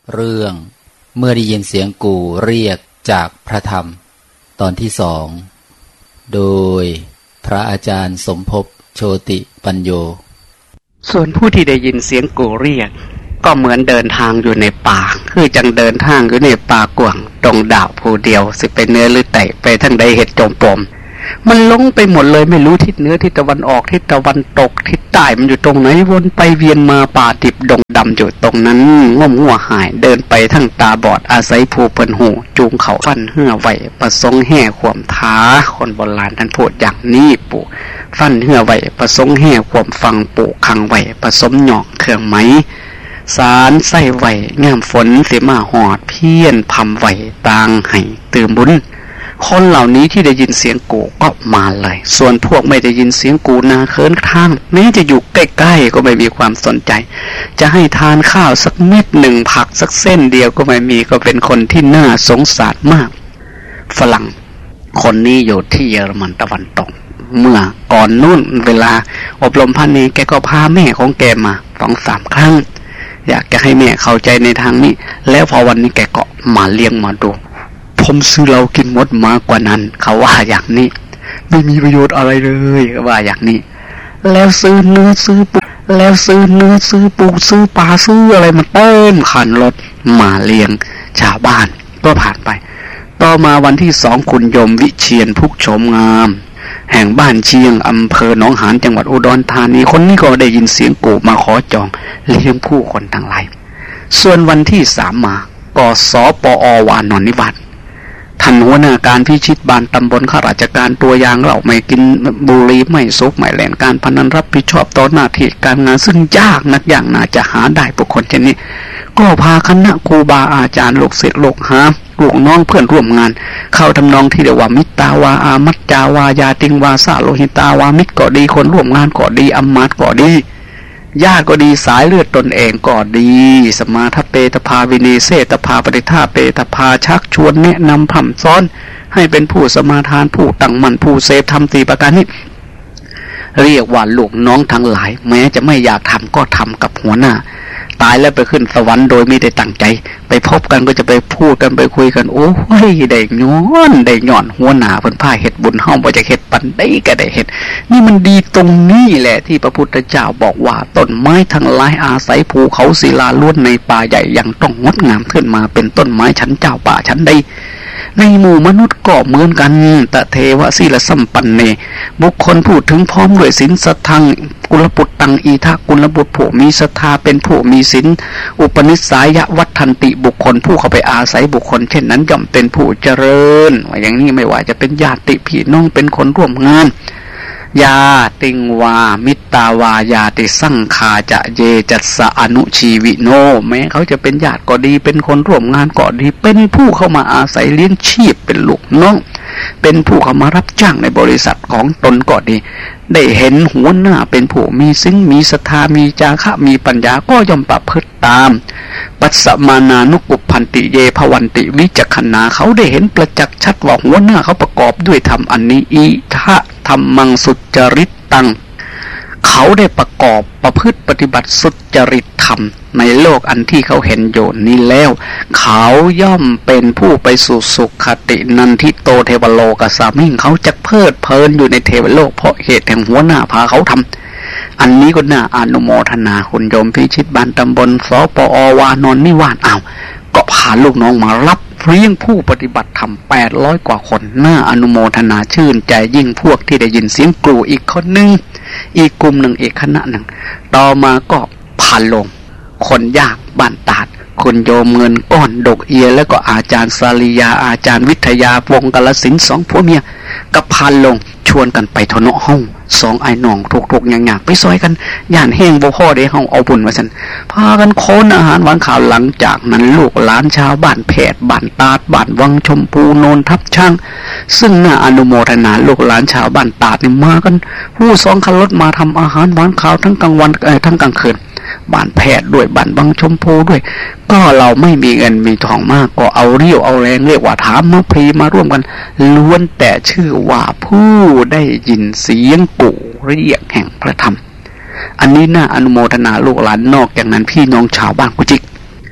เรื่องเมื่อได้ยินเสียงกู่เรียกจากพระธรรมตอนที่2โดยพระอาจารย์สมภพโชติปัญโยส่วนผู้ที่ได้ยินเสียงกู่เรียกก็เหมือนเดินทางอยู่ในป่าคือจังเดินทางอยู่ในป่ากว้างตรงดาวผู้เดียวสิไปเนื้อหรือไต่ไปทางใดเห็ดจมปมมันลงไปหมดเลยไม่รู้ทิศเหนือทิศตะวันออกทิศตะวันตกทิศใต้มันอยู่ตรงไหนวนไปเวียนมาป่าดิบดงดำอยู่ตรงนั้นง่มหัวหายเดินไปทั้งตาบอดอาศัยผู้เปิ่นหูจูงเขาฟันเหื่อไหวประสงค์แห่ขวมท้าคนโบราณท่านพูดอย่างนี้ปู่ฟันเหื่อไหวประสงค์แห่ขวมฟังปู่คังไหวผสมหยอกเครื่องไหมสารใส่ไหวงามฝนเสมาหอดเพี้ยนพำไหวตางไห้ตื่มบุญคนเหล่านี้ที่ได้ยินเสียงกูก็มาเลยส่วนพวกไม่ได้ยินเสียงกูนาเคินข้างแม้จะอยู่ใกล้ๆก็ไม่มีความสนใจจะให้ทานข้าวสักเม็ดหนึ่งผักสักเส้นเดียวก็ไม่มีก็เป็นคนที่น่าสงสารมากฝรั่งคนนี้อยู่ที่เยอรมันตะวันตกเมื่อก่อนนู่นเวลาอบรมพันนี้แกก็พาแม่ของแกมา 2-3 ครั้งอยากจะให้แม่เข้าใจในทางนี้แล้วพอวันนี้แกก็มาเลี้ยงมาดูผมซื้อเรากินหมดมากกว่านั้นเขาว่าอย่างนี้ไม่มีประโยชน์อะไรเลยเขาว่าอย่างนี้แล้วซื้อเนื้อซื้อปูแล้วซื้อเนื้อซื้อปูซื้อปลาซื้ออะไรมาเต็มคันรถมาเลี้ยงชาวบ้านก็ผ่านไปต่อมาวันที่2คุณยมวิเชียรพุกโฉมงามแห่งบ้านเชียงอำเภอหนองหานจังหวัดอุดรธานีคนนี้ก็ได้ยินเสียงกูมาขอจองเลี้ยงผู้คนทั้งหลายส่วนวันที่3มากสปอวานนนิวัฒน์ท่านหัวหน้าการพิชิตบานตำบลข้าราชการตัวอย่างเราไม่กินบุหรี่ไม่สูบไม่เล่นการพนันรับผิดชอบต่อหน้าที่การงานซึ่งยากนักอย่างน่าจะหาได้บุคคลเช่นนี้ก็พาคณะครูบาอาจารย์ลูกศิษย์ลูกหาลูกน้องเพื่อนร่วมงานเข้าทำนองที่เรียกว่ามิตรตาวาอามัจจาวายาติงวาสะโลหิตาวามิตรก็ดีคนร่วมงานก็ดีอำมาตย์ก็ดีญาติก็ดีสายเลือดตนเองก็ดีสมาทเปตภาวินีเสตภาปฏิฆาเปตภาชักชวนแนะนำพร่ำสอนให้เป็นผู้สมาทานผู้ตั้งมั่นผู้เสพธรรม4ประการนี้เรียกว่าลูกน้องทั้งหลายแม้จะไม่อยากทำก็ทำกับหัวหน้าตายแล้วไปขึ้นสวรรค์โดยไม่ได้ตั้งใจไปพบกันก็จะไปพูดกันไปคุยกันโอ้ยได้ย้อนหัวหน้าเพิ่นพาเฮ็ดบุญเฮาบ่จะเฮ็ดปันได้ก็ได้เฮ็ดนี่มันดีตรงนี้แหละที่พระพุทธเจ้าบอกว่าต้นไม้ทั้งหลายอาศัยภูเขาศิลาล้วนในป่าใหญ่ยังต้องงดงามขึ้นมาเป็นต้นไม้ชั้นเจ้าป่าชั้นใดในหมู่มนุษย์ก็เหมือนกันตะเทวะศีลสัมปันเนบุคคลพูดถึงพร้อมด้วยศีลสัทธังกุลปุตตังอีทะกุลบุตรผู้มีศรัทธาเป็นผู้มีศีลอุปนิสัยวัฏทันติบุคคลผู้เข้าไปอาศัยบุคคลเช่นนั้นย่อมเป็นผู้เจริญว่าอย่างนี้ไม่ว่าจะเป็นญาติพี่น้องเป็นคนร่วมงานยาติงวามิตาวายาติสังคาจะเยจัสสะอนุชีวิโนแม้เขาจะเป็นญาติก็ดีเป็นคนร่วมงานก็ดีเป็นผู้เข้ามาอาศัยเลี้ยงชีพเป็นลูกน้องเป็นผู้เข้ามารับจ้างในบริษัทของตนก็ดีได้เห็นหัวหน้าเป็นผู้มีศีลมีศรัทธามีจาคะมีปัญญาก็ย่อมประพฤติตามปัสสมานานุกุปพันติเยภวันติวิจักขณาเขาได้เห็นประจักษ์ชัดว่าหัวหน้าเขาประกอบด้วยธรรมอันนี้อิทะธรรมังสุจริตตังเขาได้ประกอบประพฤติปฏิบัติสุจริตธรรมในโลกอันที่เขาเห็นอยู่นี้แล้วเขาย่อมเป็นผู้ไปสู่สุขตินันทิโตเทวโลกสามิงเขาจะเพลิดเพลินอยู่ในเทวโลกเพราะเหตุแห่งหัวหน้าพาเขาทำอันนี้ก็น่าอนุโมทนาคุณโยมพิชิตบานตำบลสปอวานนนิวาสก็พาลูกน้องมารับเลี้ยงผู้ปฏิบัติธรรม800กว่าคนน่าอนุโมทนาชื่นใจยิ่งพวกที่ได้ยินเสียงกรูอีกคนนึงอีกกลุ่มหนึ่งอีกคณะหนึ่งต่อมาก็ผ่านลงคนยากบ้านตาดคุณโยมเงินก้อนดกเอียแล้วก็อาจารย์สาลียาอาจารย์วิทยาวงศ์กาฬสินธุ์2ผัวเมียกับผ่านลงชวนกันไปทนห้อง2ไอ้น้องทุกๆอย่างๆไปซอยกันย่านแห้งบ่พอได้เฮาเอาบุญว่าซั่นพากันโคนอาหารหวานข้าวหลังจากนั้นลูกหลานชาวบ้านแพทย์บ้านตาดบ้านวังชมพูโนนทับช้างซึ่งน่าอนุโมทนาลูกหลานชาวบ้านตาดนี่มากันผู้2คันรถมาทำอาหารหวานข้าวทั้งกลางวันทั้งกลางคืนบ้านแพทย์ด้วยบ้านวังชมพูด้วยก็เราไม่มีเงินมีทองมากก็เอาเรี่ยวเอาแรงเรียกว่าถามมาพรีมาร่วมกันล้วนแต่ชื่อว่าผู้ได้ยินเสียงกู่เรียกแห่งพระธรรมอันนี้น่าอนุโมทนาลูกหลานนอกจากนั้นพี่น้องชาวบ้านกุจิก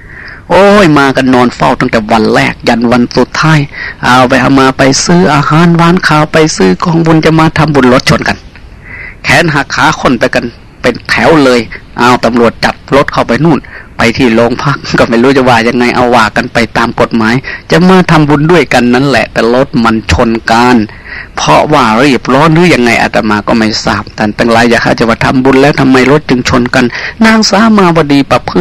โอ้ยมากันนอนเฝ้าตั้งแต่วันแรกยันวันสุดท้ายเอาไปเอามาไปซื้ออาหารหวานข้าวไปซื้อของบุญจะมาทำบุญรถชนกันแขนหักขาคนไปกันเป็นแถวเลยเอาตำรวจจับรถเข้าไปนู่นไปที่โรงพักก็ไม่รู้จะว่ายังไงเอาว่ากันไปตามกฎหมายจะมาทำบุญด้วยกันนั่นแหละแต่รถมันชนกันเพราะว่ารีบร้อนหรือยังไงอาตมาก็ไม่ทราบแต่เป็นไรอย่าข้าจะว่าทำบุญแล้วทำไมรถจึงชนกันนางสามาวดีประพฤ